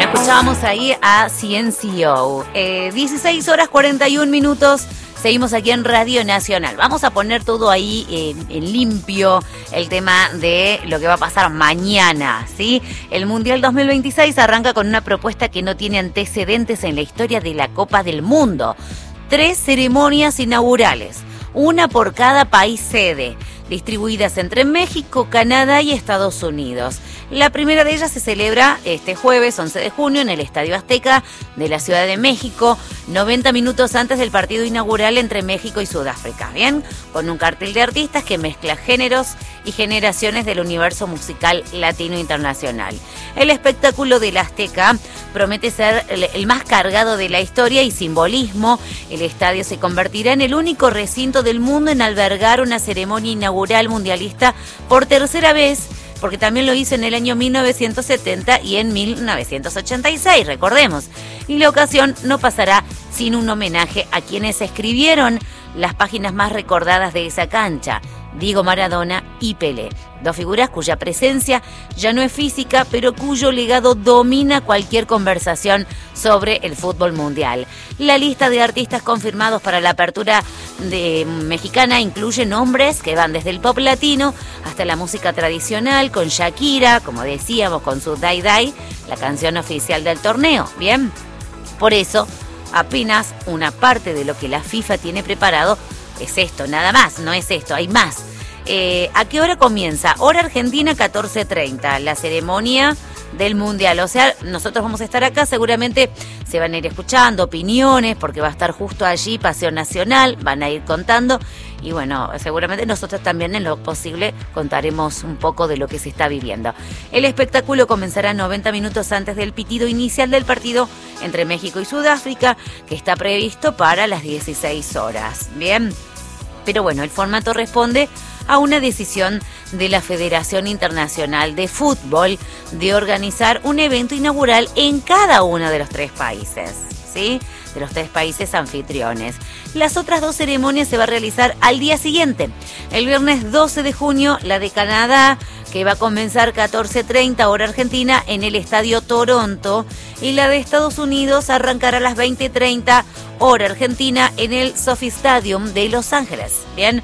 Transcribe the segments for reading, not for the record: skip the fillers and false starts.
Escuchábamos ahí a Ciencio. 16 horas 41 minutos. Seguimos aquí en Radio Nacional. Vamos a poner todo ahí en limpio, el tema de lo que va a pasar mañana, ¿sí? El Mundial 2026 arranca con una propuesta que no tiene antecedentes en la historia de la Copa del Mundo. 3 ceremonias inaugurales, una por cada país sede, distribuidas entre México, Canadá y Estados Unidos. La primera de ellas se celebra este jueves 11 de junio en el Estadio Azteca de la Ciudad de México, 90 minutos antes del partido inaugural entre México y Sudáfrica, ¿bien? Con un cartel de artistas que mezcla géneros y generaciones del universo musical latino internacional. El espectáculo del Azteca promete ser el más cargado de la historia y simbolismo. El estadio se convertirá en el único recinto del mundo en albergar una ceremonia inaugural mundialista por tercera vez, porque también lo hizo en el año 1970 y en 1986, recordemos. Y la ocasión no pasará sin un homenaje a quienes escribieron las páginas más recordadas de esa cancha: Diego Maradona y Pelé, dos figuras cuya presencia ya no es física, pero cuyo legado domina cualquier conversación sobre el fútbol mundial. La lista de artistas confirmados para la apertura mexicana incluye nombres que van desde el pop latino hasta la música tradicional, con Shakira, como decíamos, con su Dai Dai, la canción oficial del torneo. Bien, por eso apenas una parte de lo que la FIFA tiene preparado es esto, nada más, no es esto, hay más. ¿A qué hora comienza? Hora Argentina, 14:30, la ceremonia del Mundial. O sea, nosotros vamos a estar acá, seguramente se van a ir escuchando opiniones, porque va a estar justo allí Paseo Nacional, van a ir contando, y bueno, seguramente nosotros también en lo posible contaremos un poco de lo que se está viviendo. El espectáculo comenzará 90 minutos antes del pitido inicial del partido entre México y Sudáfrica, que está previsto para las 16 horas. Bien, pero bueno, el formato responde a una decisión de la Federación Internacional de Fútbol de organizar un evento inaugural en cada uno de los 3 países, ¿sí? De los 3 países anfitriones. Las otras 2 ceremonias se va a realizar al día siguiente. El viernes 12 de junio, la de Canadá, que va a comenzar 14:30 hora argentina en el Estadio Toronto, y la de Estados Unidos arrancará a las 20:30 hora argentina en el SoFi Stadium de Los Ángeles. Bien,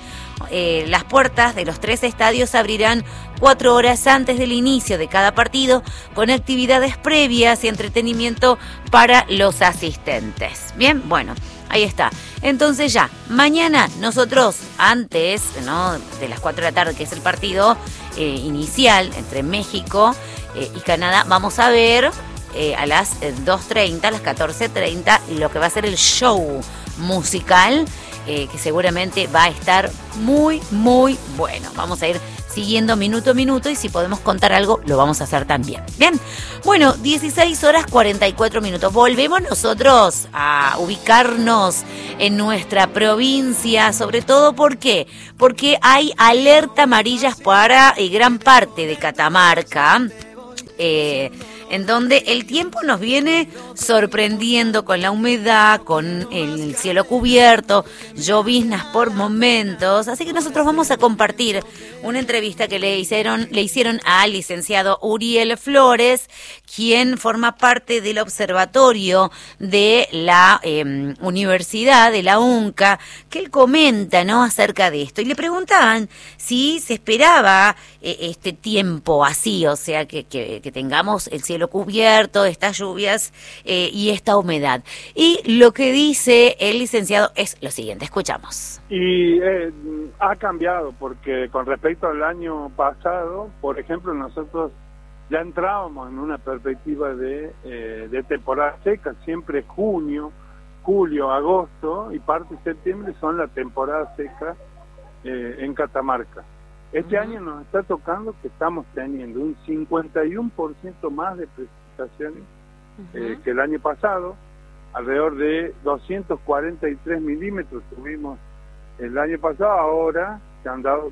las puertas de los 3 estadios se abrirán 4 horas antes del inicio de cada partido, con actividades previas y entretenimiento para los asistentes. Bien, bueno, ahí está. Entonces ya, mañana nosotros, antes, ¿no?, de las 4 de la tarde, que es el partido inicial entre México y Canadá, vamos a ver a las 2:30, a las 14:30, lo que va a ser el show musical, que seguramente va a estar muy, muy bueno. Vamos a ir siguiendo minuto a minuto, y si podemos contar algo, lo vamos a hacer también. Bien, bueno, 16 horas 44 minutos. Volvemos nosotros a ubicarnos en nuestra provincia, sobre todo, ¿por qué? Porque hay alerta amarillas para gran parte de Catamarca, en donde el tiempo nos viene sorprendiendo con la humedad, con el cielo cubierto, lloviznas por momentos. Así que nosotros vamos a compartir una entrevista que le hicieron al licenciado Uriel Flores, quien forma parte del observatorio de la universidad, de la UNCA, que él comenta, ¿no?, acerca de esto. Y le preguntaban si se esperaba este tiempo así, o sea, que tengamos el cielo cubierto, estas lluvias y esta humedad. Y lo que dice el licenciado es lo siguiente, escuchamos. Y ha cambiado, porque con respecto al año pasado, por ejemplo, nosotros ya entrábamos en una perspectiva de temporada seca. Siempre junio, julio, agosto y parte de septiembre son la temporada seca en Catamarca. Este año nos está tocando que estamos teniendo un 51% más de precipitaciones que el año pasado, alrededor de 243 milímetros tuvimos el año pasado, ahora se han dado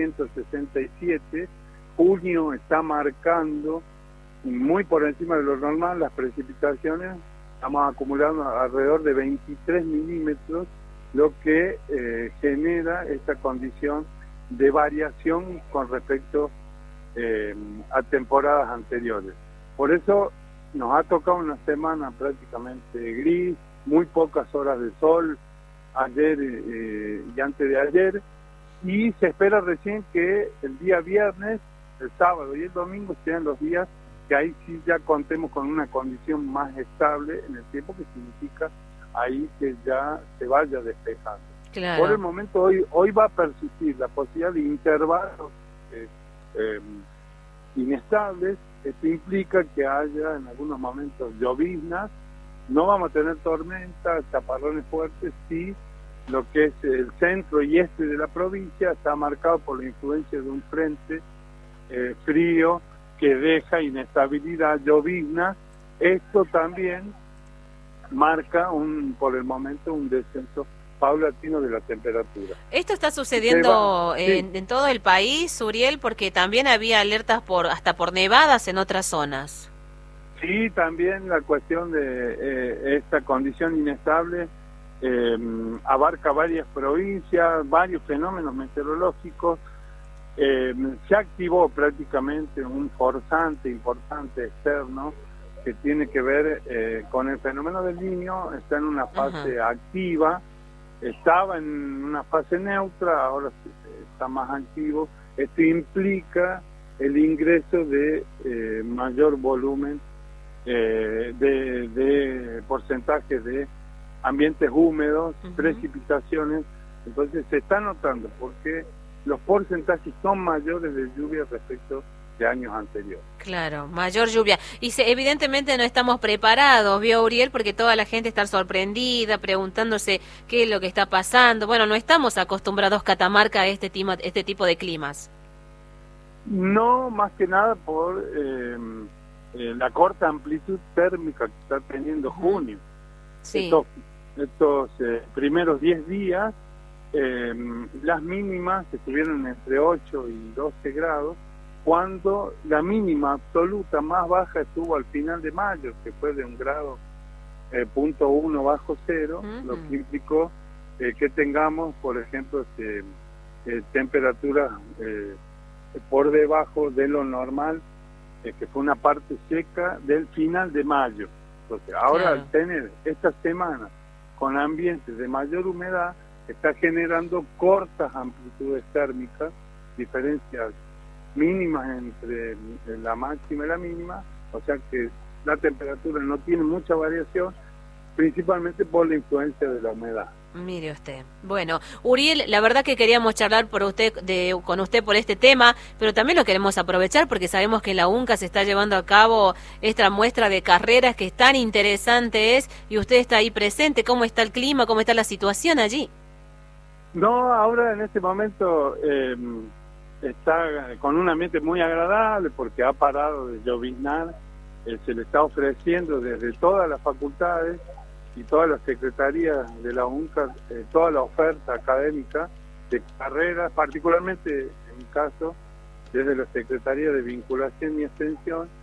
367. Junio está marcando muy por encima de lo normal las precipitaciones, estamos acumulando alrededor de 23 milímetros, lo que genera esta condición de variación con respecto a temporadas anteriores. Por eso nos ha tocado una semana prácticamente gris, muy pocas horas de sol, ayer y antes de ayer, y se espera recién que el día viernes, el sábado y el domingo sean los días que ahí sí ya contemos con una condición más estable en el tiempo, que significa ahí que ya se vaya despejando. Claro. Por el momento hoy va a persistir la posibilidad de intervalos inestables. Esto implica que haya en algunos momentos lloviznas, no vamos a tener tormentas, chaparrones fuertes, sí. Lo que es el centro y este de la provincia está marcado por la influencia de un frente frío que deja inestabilidad, llovizna. Esto también marca por el momento un descenso paulatino de la temperatura. Esto está sucediendo sí, en todo el país, Uriel, porque también había alertas hasta por nevadas en otras zonas. Sí, también la cuestión de esta condición inestable abarca varias provincias, varios fenómenos meteorológicos. Se activó prácticamente un forzante importante externo que tiene que ver con el fenómeno del Niño. Está en una fase activa, estaba en una fase neutra, ahora está más activo. Esto implica el ingreso de mayor volumen de porcentajes de ambientes húmedos, precipitaciones. Entonces se está notando porque los porcentajes son mayores de lluvia respecto de años anteriores. Claro, mayor lluvia. Y evidentemente no estamos preparados, ¿vio, Uriel? Porque toda la gente está sorprendida, preguntándose qué es lo que está pasando. Bueno, no estamos acostumbrados, Catamarca, a este tipo de climas. No, más que nada por la corta amplitud térmica que está teniendo junio. Sí. Estos primeros 10 días, las mínimas estuvieron entre 8 y 12 grados, cuando la mínima absoluta más baja estuvo al final de mayo, que fue de 1 grado punto 1 bajo cero, lo que implicó que tengamos, por ejemplo, temperaturas por debajo de lo normal, que fue una parte seca del final de mayo. Entonces, ahora al tener esta semana con ambientes de mayor humedad, está generando cortas amplitudes térmicas, diferencias mínimas entre la máxima y la mínima, o sea que la temperatura no tiene mucha variación, principalmente por la influencia de la humedad. Mire usted. Bueno, Uriel, la verdad que queríamos charlar con usted por este tema, pero también lo queremos aprovechar porque sabemos que en la UNCA se está llevando a cabo esta muestra de carreras que es tan interesante y usted está ahí presente. ¿Cómo está el clima? ¿Cómo está la situación allí? No, ahora en este momento está con un ambiente muy agradable porque ha parado de lloviznar, se le está ofreciendo desde todas las facultades y todas las secretarías de la UNCA, toda la oferta académica de carreras, particularmente en mi caso, desde la Secretaría de Vinculación y Extensión,